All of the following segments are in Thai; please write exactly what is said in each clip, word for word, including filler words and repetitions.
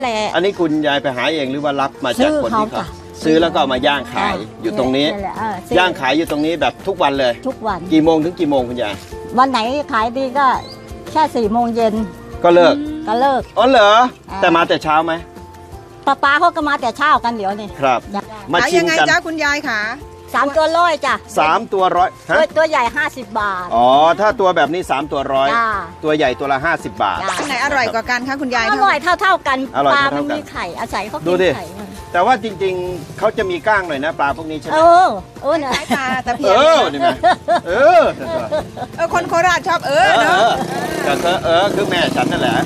อันนี้คุณยายไปหาเองหรือว่ารับมาจากคนที่เขาซื้อแล้วก็มาย่างขายอยู่ตรงนี้ย่างขายอยู่ตรงนี้แบบทุกวันเลยทุกวันกี่โมงถึงกี่โมงคุณยายวันไหนขายดีก็แค่สี่โมงเย็นก็เลิกก็เลิกอ๋อเหรอแต่มาแต่เช้าไหมป้าป้าเขาก็มาแต่เช้ากันเดี๋ยวนี่ครับมาชิมกันจ้าคุณยายค่ะสามตัวร้อยจ้ะสามตัวร้อยตัวใหญ่ห้าสิบบาทอ๋อถ้าตัวแบบนี้สามตัวร้อยตัวใหญ่ตัวละห้าสิบบาทอันไหนอร่อยกว่ากันคะคุณยายอร่อยเท่าเท่ากันปลามันมีไข่อาศัยเขากินไข่แต่ว่าจริงๆเขาจะมีก้างหน่อยนะปลาพวกนี้ใช่ไหมเออเออเนี่ยปลาตะเพียนเออนี่ไหมเออเออคนโคราชชอบเออเนาะแต่เธอเออคือแม่ฉันนั่นแหละ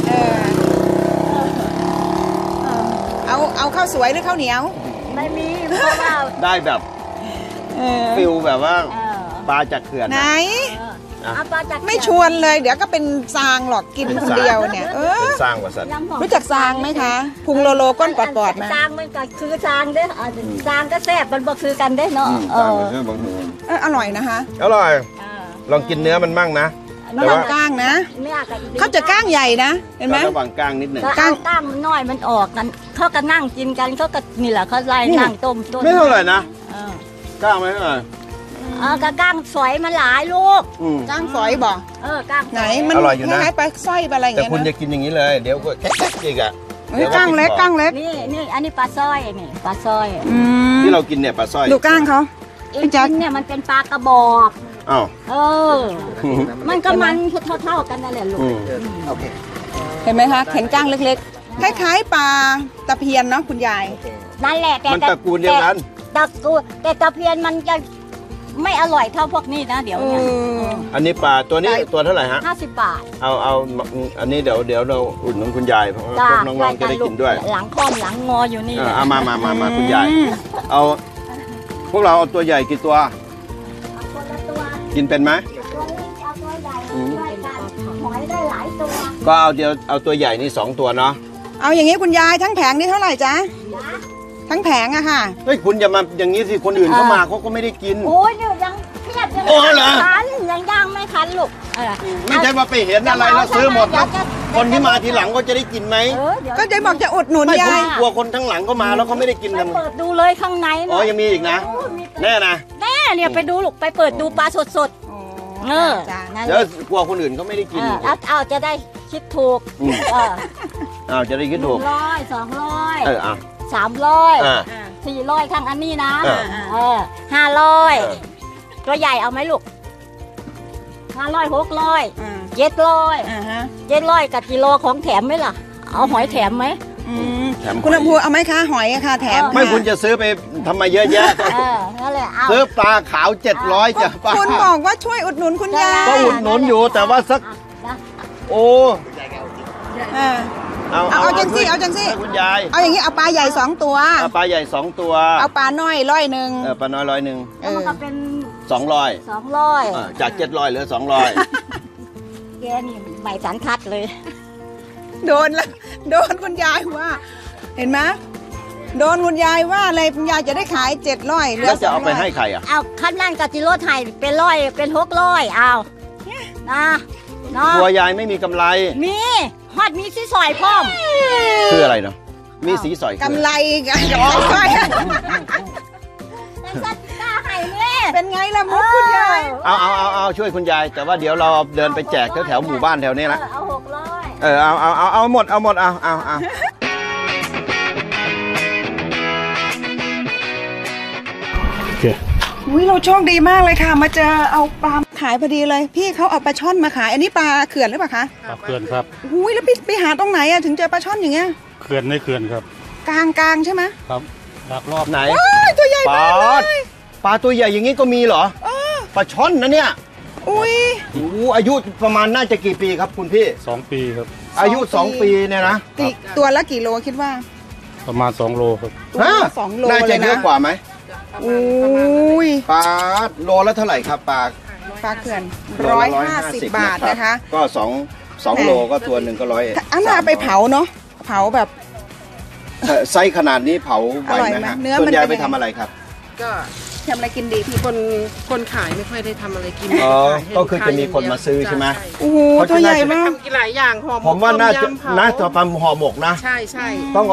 เอาเอาข้าวสวยหรือข้าวเหนียวไม่มีเพราะว่าได้แบบฟิลแบบว่าปลาจากเขื่อนไหนไม่ชวนเลยเดี๋ยวก็เป็นซางหรอกกินคนเดียวเนี่ยเออซางว่าสัตว์รู้จักซางไหมคะพุงโลโลก้นปอดปอดนะซางมันก็คือซางเด้อซางก็แซ่บมันบอกคือกันได้เนาะเอออร่อยนะคะอร่อยลองกินเนื้อมันมั่งนะระวังก้างนะเขาจะก้างใหญ่นะเห็นไหมระวังก้างนิดหนึ่งก้างก้างมันน้อยมันออกกันเขาก็นั่งกินกันเขาก็นี่แหละเขาไล่นั่งต้มต้มไม่เท่าไหร่นะก้างไม่เท่าไหร่เออกระก้างสอยมาหลายลูกก้างฝอยบ่เออก้างไหนมันคล้ายๆปลาสร้อยปลาอะไรอย่างเงี้ยแต่คุณจะกินอย่างนี้เลยเดี๋ยวก็แค่ๆอีกอ่ะก้างเล็กก้างเล็กนี่นี่อันนี้ปลาสร้อยนี่ปลาสร้อยที่เรากินเนี่ยปลาสร้อยดูก้างเขาจริงเนี่ยมันเป็นปลากระบอกอ้าวเออมันก็มันเท่าๆกันนั่นแหละลูกเห็นไหมคะเห็นก้างเล็กๆคล้ายๆปลาตะเพียนเนาะคุณยายนั่นแหละแต่มันตระกูลเดียวกันตระกูลแต่ตะเพียนมันจะไม่อร่อยเท่าพวกนี้นะเดี๋ยวเนี่ยอันนี้ปลาตัวนี้ตัวเท่าไหร่ฮะห้าสิบบาทเอาเอาอันนี้เดี๋ยวเดี๋ยวเราอุ่นของคุณยายเพราะน้องๆจะได้กินด้วยหลังค้อมหลังงออยู่นี่เอามามามามาคุณยายเอาพวกเราเอาตัวใหญ่กี่ตัวกินเป็นไหมก็เอาเดี๋ยวเอาตัวใหญ่นี่สองตัวเนาะเอาอย่างนี้คุณยายทั้งแผงนี่เท่าไหร่จ๊ะทั้งแผงอะค่ะเฮ้ยคุณอย่ามาอย่างนี้สิคนอื่นเขามาเขาก็ไม่ได้กินโอ้ยเนี่ยยังเพียบยังคันยังย่างไม่คันลูกไม่ใช่ว่าไปเห็นอะไรแล้วซื้อหมดแล้วคนที่มาทีหลังก็จะได้กินไหมก็จะบอกจะอุดหนุนยายกลัวคนทั้งหลังก็มาแล้วเขาไม่ได้กินกันเปิดดูเลยข้างในอ๋อยังมีอีกนะแน่นะแน่เนี่ยไปดูลูกไปเปิดดูปลาสดๆเออเดี๋ยวกลัวคนอื่นเขาไม่ได้กินเอาเอาจะได้คิดถูกเออเอาจะได้คิดถูกร้อยสองร้อยเออเอาสามร้อยสี่ร้อยข้างอันนี้นะเออห้าร้อยตัวใหญ่เอาไหมลูกห้าร้อยหกร้อยเจ็ดร้อยเจ็ดร้อยกับกิโลของแถมไหมล่ะเอาหอยแถมไหมคุณลำพูเอาไหมคะหอยค่ะแถมไม่คุณจะซื้อไปทำไมเยอะแยะนั่นแหละซื้อปลาขาวเจ็ดร้อยจะป้าคุณบอกว่าช่วยอุดหนุนคุณยายก็อุดหนุนอยู่แต่ว่าสักโอ้เอาเอาจังสิเอาจังสิคุณยายเอาอย่างนี้เอาปลาใหญ่สองตัวปลาใหญ่สองตัวเอาปลาน้อยร้อยหนึ่งเออปลาน้อยร้อยหนึ่งแล้วมันก็เป็นสองร้อยสองร้อยจากเจ็ดร้อยเหลือสองร้อยแกนี่ใหม่สันทัดเลยโดนละโดนคุณยายว่าเห็นไหมโดนคุณยายว่าอะไรคุณยายจะได้ขายเจ็ดร้อยเหลือจะเอาไปให้ใครอ่ะเอาขั้นนั่นกับจิโร่ไทยเป็นร้อยเป็นหกร้อยเอานะเนาะตัวยายไม่มีกำไรมีฮอดมีสีสอยพร้อมคืออะไรเนาะมีสีสอยกำไรกันเป็นไงล่ะมุกคุณยายเอาเอาเอาเอาช่วยคุณยายแต่ว่าเดี๋ยวเราเดินไปแจกแถวแถวหมู่บ้านแถวนี้ละเอาหกร้อยเออเอาเอาเอาเอาหมดเอาหมดเอาเอาเอาโอเคอุ้ยเราโชคดีมากเลยค่ะมาเจอเอาปลาขายพอดีเลยพี่เขาเอาปลาช่อนมาขายอันนี้ปลาเขื่อนหรือเปล่าคะปลาเขื่อนครับอุ้ยแล้วพี่ไปหาตรงไหนอะถึงเจอปลาช่อนอย่างเงี้ยเขื่อนในเขื่อนครับกลางกลางใช่ไหมครับลักลอบไหนตัวใหญ่มากเลยปลาตัวใหญ่อย่างนี้ก็มีเหรอปลาช่อนนะเนี่ยอุ้ยโอ้อายุประมาณน่าจะกี่ปีครับคุณพี่สองปีครับอายุสองปีเนี่ยนะตัวละกี่โลคิดว่าประมาณสองโลครับฮะสองโลน่าจะเยอะกว่าไหมอุ้ยปลาโลละเท่าไหร่ครับปลาปลาเขื่อนร้อยห้าสิบบาทนะคะก็สองสองโลก็ตัวหนึ่งก็ร้อยอันน่าไปเผาเนาะเผาแบบไซส์ขนาดนี้เผาไหวไหมครับส่วนใหญ่ไปทำอะไรครับก็ทำอะไรกินดีพี่คนคนขายไม่ค่อยได้ทำอะไรกินอ๋อก็คือจะมีคนมาซื้อใช่ไหมโอ้โหตัวใหญ่มากทำกินหลายอย่างห่อหมกผมว่าน่าจะน่าจะทำห่อหมกนะใช่ใช่ต้อง